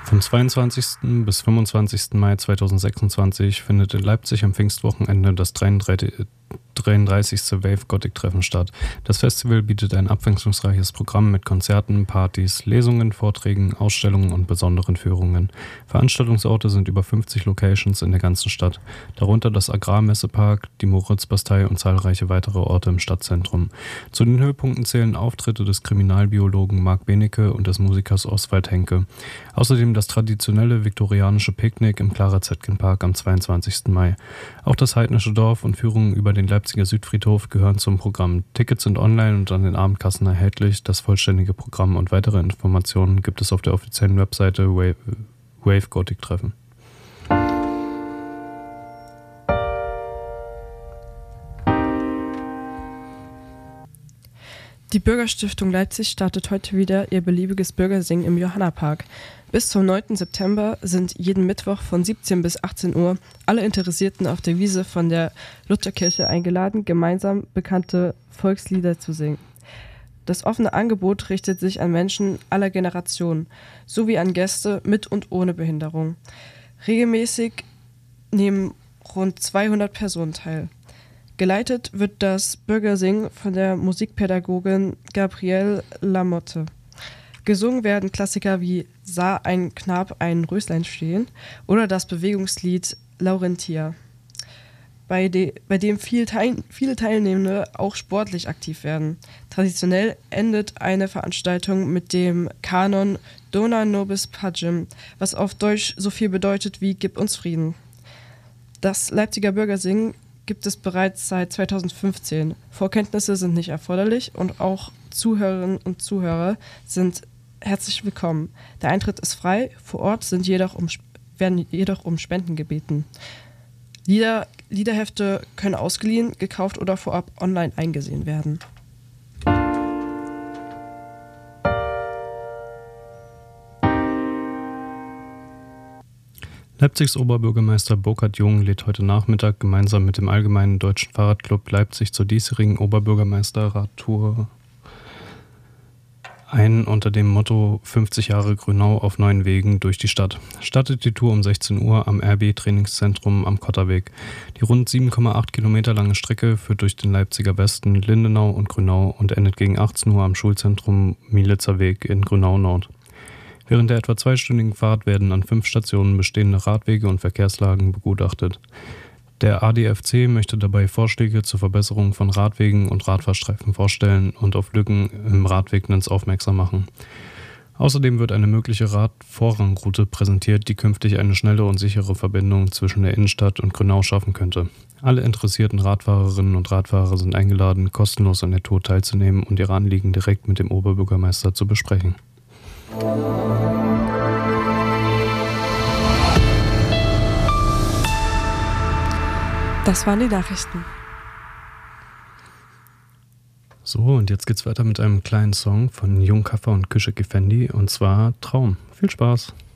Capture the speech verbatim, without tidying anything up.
Vom zweiundzwanzigsten bis fünfundzwanzigsten Mai zweitausendsechsundzwanzig findet in Leipzig am Pfingstwochenende das dreiunddreißigste Wave Gothic Treffen statt. Das Festival bietet ein abwechslungsreiches Programm mit Konzerten, Partys, Lesungen, Vorträgen, Ausstellungen und besonderen Führungen. Veranstaltungsorte sind über fünfzig Locations in der ganzen Stadt, darunter das Agrarmessepark, die Moritzbastei und zahlreiche weitere Orte im Stadtzentrum. Zu den Höhepunkten zählen Auftritte des Kriminalbiologen Marc Benecke und des Musikers Oswald Henke. Außerdem das traditionelle viktorianische Picknick im Clara-Zetkin-Park am zweiundzwanzigsten Mai. Auch das heidnische Dorf und Führungen über den Leipziger Südfriedhof gehören zum Programm. Tickets sind online und an den Abendkassen erhältlich. Das vollständige Programm und weitere Informationen gibt es auf der offiziellen Webseite Wave, Wave Gothic Treffen. Die Bürgerstiftung Leipzig startet heute wieder ihr beliebiges Bürgersingen im Johannapark. Bis zum neunten September sind jeden Mittwoch von siebzehn bis achtzehn Uhr alle Interessierten auf der Wiese von der Lutherkirche eingeladen, gemeinsam bekannte Volkslieder zu singen. Das offene Angebot richtet sich an Menschen aller Generationen sowie an Gäste mit und ohne Behinderung. Regelmäßig nehmen rund zweihundert Personen teil. Geleitet wird das Bürgersingen von der Musikpädagogin Gabrielle Lamotte. Gesungen werden Klassiker wie Sah ein Knab ein Röslein stehen oder das Bewegungslied Laurentia, bei, de, bei dem viel teil, viele Teilnehmende auch sportlich aktiv werden. Traditionell endet eine Veranstaltung mit dem Kanon Dona Nobis Pacem, was auf Deutsch so viel bedeutet wie Gib uns Frieden. Das Leipziger Bürgersingen gibt es bereits seit zweitausendfünfzehn. Vorkenntnisse sind nicht erforderlich und auch Zuhörerinnen und Zuhörer sind herzlich willkommen. Der Eintritt ist frei, vor Ort sind jedoch um, werden jedoch um Spenden gebeten. Lieder, Liederhefte können ausgeliehen, gekauft oder vorab online eingesehen werden. Leipzigs Oberbürgermeister Burkhard Jung lädt heute Nachmittag gemeinsam mit dem Allgemeinen Deutschen Fahrradclub Leipzig zur diesjährigen Oberbürgermeisterradtour ein unter dem Motto fünfzig Jahre Grünau auf neuen Wegen durch die Stadt. Startet die Tour um sechzehn Uhr am R B-Trainingszentrum am Kotterweg. Die rund sieben Komma acht Kilometer lange Strecke führt durch den Leipziger Westen, Lindenau und Grünau und endet gegen achtzehn Uhr am Schulzentrum Mielitzer Weg in Grünau Nord. Während der etwa zweistündigen Fahrt werden an fünf Stationen bestehende Radwege und Verkehrslagen begutachtet. Der A D F C möchte dabei Vorschläge zur Verbesserung von Radwegen und Radfahrstreifen vorstellen und auf Lücken im Radwegnetz aufmerksam machen. Außerdem wird eine mögliche Radvorrangroute präsentiert, die künftig eine schnelle und sichere Verbindung zwischen der Innenstadt und Grünau schaffen könnte. Alle interessierten Radfahrerinnen und Radfahrer sind eingeladen, kostenlos an der Tour teilzunehmen und ihre Anliegen direkt mit dem Oberbürgermeister zu besprechen. Das waren die Nachrichten. So, und jetzt geht's weiter mit einem kleinen Song von Jungkaffer und Küche Gefendi, und zwar Traum. Viel Spaß!